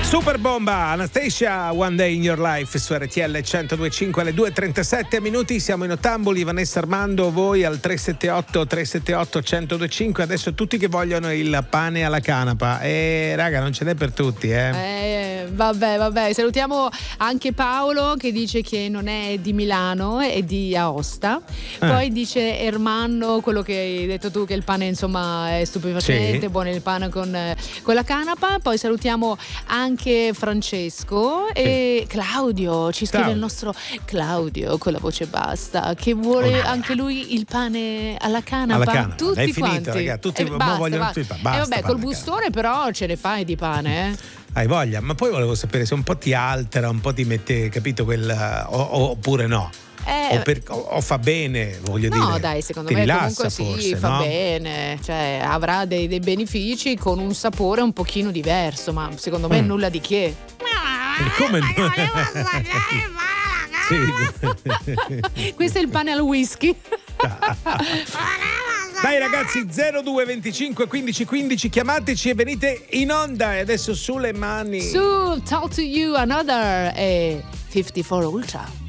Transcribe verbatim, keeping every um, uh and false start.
Super bomba, Anastasia, One Day in Your Life su R T L centodue e cinque alle due e trentasette minuti. Siamo in Ottamboli, Vanessa Armando, voi al tre sette otto tre sette otto uno zero due cinque. Adesso tutti che vogliono il pane alla canapa. E raga, non ce n'è per tutti, eh. eh vabbè, vabbè. Salutiamo anche Paolo che dice che non è di Milano, è di Aosta. Eh. Poi dice Ermanno, quello che hai detto tu, che il pane insomma è stupefacente, Sì. buono il pane con, con la canapa. Poi salutiamo anche Francesco e Claudio, ci scrive Claudio. il nostro Claudio con la voce bassa che vuole anche lui il pane alla canapa. Alla canapa. Tutti Hai quanti. finito, ragazzi, tutti Eh, mo basta, vogliono basta. tutti il pane. Eh, Basta, vabbè, col pane, bustone però ce ne fai di pane, eh? Hai voglia, ma poi volevo sapere se un po' ti altera, un po' ti mette, capito, quel o, oppure no. Eh, o, per, o, o fa bene, voglio no, dire. dai, secondo ti me rilassa, comunque sì, forse, fa no? bene, cioè avrà dei, dei benefici con un sapore un pochino diverso, ma secondo me Mm. nulla di che. Come no? Sì. Questo è il pane al whisky. Dai ragazzi, zero due venticinque quindici quindici, chiamateci e venite in onda. E adesso sulle mani. Su Talk to You Another e cinquantaquattro Ultra.